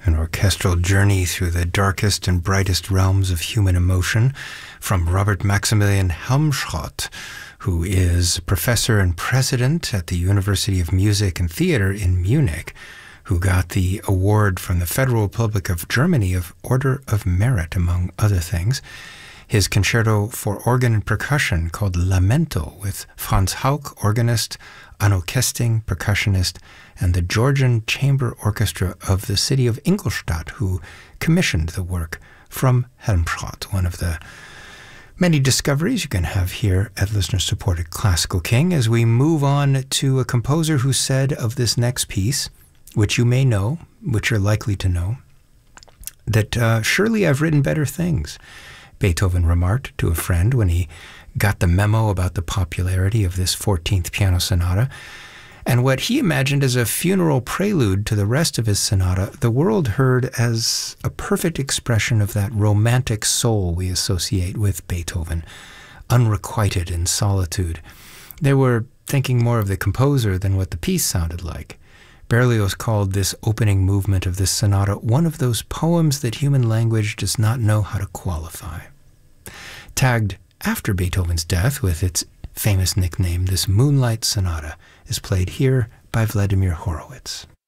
An orchestral journey through the darkest and brightest realms of human emotion from Robert Maximilian Helmschott, who is professor and president at the University of Music and Theater in Munich, who got the award from the Federal Republic of Germany of Order of Merit, among other things. His concerto for organ and percussion called Lamento, with Franz Hauck, organist, Anno Kesting, percussionist, and the Georgian Chamber Orchestra of the city of Ingolstadt, who commissioned the work from Helmschott, one of the many discoveries you can have here at listener-supported Classical King, as we move on to a composer who said of this next piece, which you may know, which you're likely to know, that surely I've written better things. Beethoven remarked to a friend when he got the memo about the popularity of this 14th piano sonata. And what he imagined as a funeral prelude to the rest of his sonata, the world heard as a perfect expression of that romantic soul we associate with Beethoven, unrequited in solitude. They were thinking more of the composer than what the piece sounded like. Berlioz called this opening movement of this sonata one of those poems that human language does not know how to qualify. Tagged after Beethoven's death with its famous nickname, this Moonlight Sonata is played here by Vladimir Horowitz.